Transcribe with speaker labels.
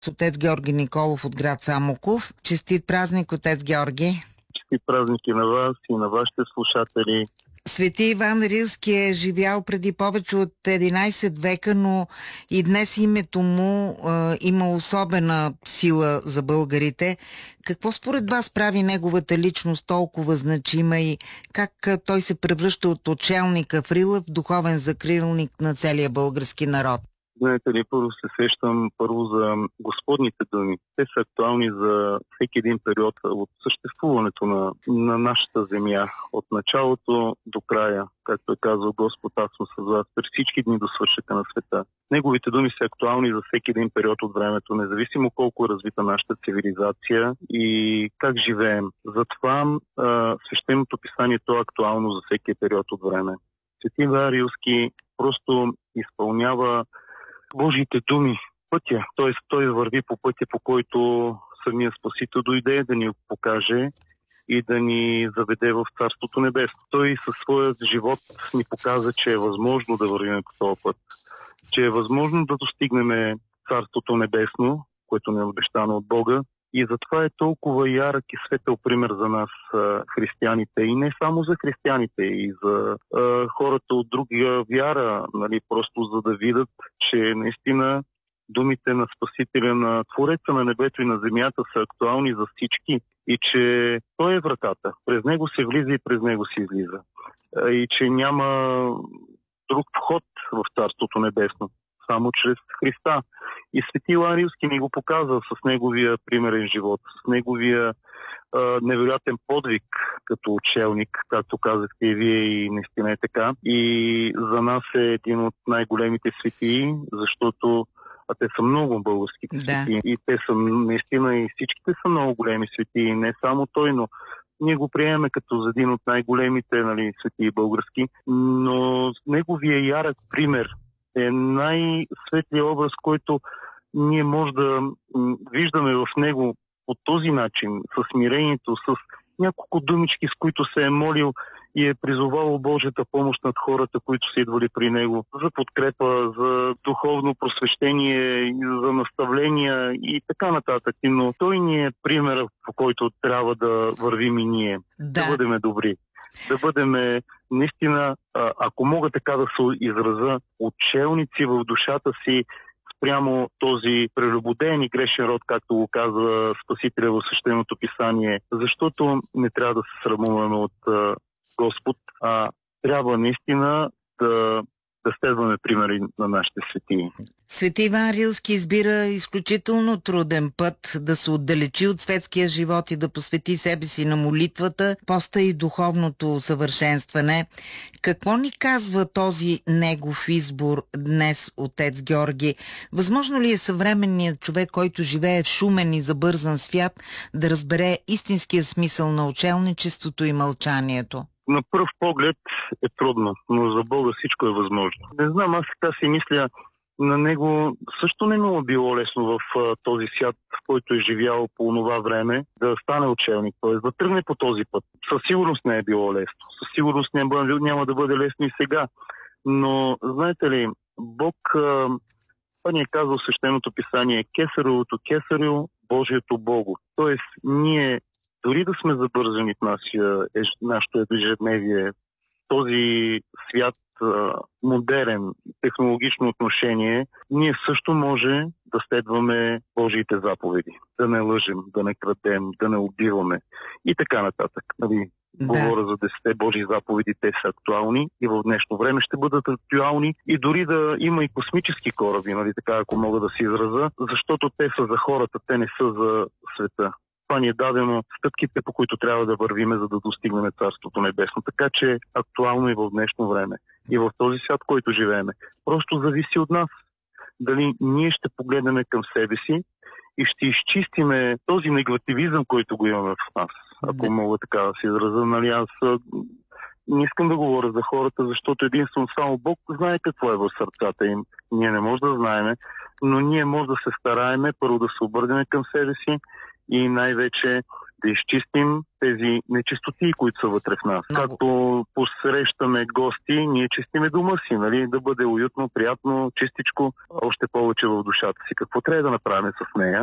Speaker 1: Отец Георги Николов от град Самоков. Честит празник, отец Георги!
Speaker 2: Честит празник и на вас, и на вашите слушатели.
Speaker 1: Свети Иван Рилски е живял преди повече от 11 века, но и днес името му има особена сила за българите. Какво според вас прави неговата личност толкова значима и как той се превръща от отшелника в Рила в духовен закрилник на целия български народ?
Speaker 2: Знаете ли, първо се сещам за Господните думи. Те са актуални за всеки един период от съществуването на нашата земя. От началото до края, както е казал Господ, аз съм с вас през всички дни до свършека на света. Неговите думи са актуални за всеки един период от времето, независимо колко е развита нашата цивилизация и как живеем. Затова свещеното писание е актуално за всеки период от време. Свети Иван Рилски просто изпълнява Божиите думи, пътя, т.е. той върви по пътя, по който самия Спасител дойде да ни покаже и да ни заведе в Царството Небесно. Той със своят живот ни показа, че е възможно да вървим по този път, че е възможно да достигнем Царството Небесно, което ни е обещано от Бога. И затова е толкова ярък и светъл пример за нас, християните. И не само за християните, и за хората от друга вяра, нали, просто за да видят, че наистина думите на Спасителя, на Твореца на небето и на земята са актуални за всички и че той е вратата. През него се влиза и през него се излиза. И че няма друг вход в Царството Небесно, само чрез Христа. И Свети Иван Рилски ни го показва с неговия примерен живот, с неговия невероятен подвиг като учелник, както казахте и вие, и наистина е така. И за нас е един от най-големите светии, защото те са много българските светии. И те са наистина, и всичките са много големи светии, не само той, но ние го приемаме като за един от най-големите, нали, светии български, но неговия ярък пример е най-светлият образ, който ние може да виждаме в него по този начин, с смирението, с няколко думички, с които се е молил и е призовал Божията помощ над хората, които са идвали при него, за подкрепа, за духовно просвещение, за наставления и така нататък. Но той ни е примерът, по който трябва да вървим и ние, да бъдем добри. Да бъдем наистина, ако мога така да се израза, учелници в душата си спрямо този прелюбоден и грешен род, както го казва Спасителя в Свещеното писание, защото не трябва да се срамуваме от Господ, а трябва наистина да следваме примери на нашите светии.
Speaker 1: Свети Иван Рилски избира изключително труден път да се отдалечи от светския живот и да посвети себе си на молитвата, поста и духовното усъвършенстване. Какво ни казва този негов избор днес, отец Георги? Възможно ли е съвременният човек, който живее в шумен и забързан свят, да разбере истинския смисъл на учелничеството и мълчанието?
Speaker 2: На пръв поглед е трудно, но за Бога всичко е възможно. Не знам, аз така си мисля, на него също не му било лесно в този свят, в който е живял по това време, да стане учелник, т.е. да тръгне по този път. Със сигурност не е било лесно. Със сигурност няма да бъде лесно и сега. Но, знаете ли, Бог, това ни е казал в Свещеното писание, кесаревото кесарю, Божието Богу. Тоест, ние дори да сме забързани в нашето ежедневие, този свят, модерен, технологично отношение, ние също може да следваме Божиите заповеди. Да не лъжем, да не крадем, да не убиваме и така нататък. Говоря за 10 Божии заповеди, те са актуални и в днешно време ще бъдат актуални и дори да има и космически кораби, така ако мога да се израза, защото те са за хората, те не са за света. Това ни е дадено стъпките, по които трябва да вървиме, за да достигнем Царството Небесно. Така че актуално и в днешно време. И в този свят, в който живееме. Просто зависи от нас. Дали ние ще погледнем към себе си и ще изчистиме този негативизъм, който го имаме в нас. Ако мога така да се израза, аз не искам да говоря за хората, защото единствено само Бог знае какво е в сърцата им. Ние не можем да знаеме, но ние може да се стараеме първо да се обърнем към себе си и най-вече да изчистим тези нечистоти, които са вътре в нас. Както посрещаме гости, ние чистиме дома си, нали? Да бъде уютно, приятно, чистичко, още повече в душата си. Какво трябва да направим с нея?